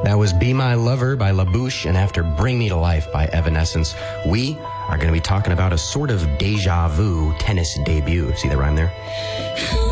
That was Be My Lover by La Bouche, and after Bring Me to Life by Evanescence, we are going to be talking about a sort of deja vu tennis debut. See the rhyme there?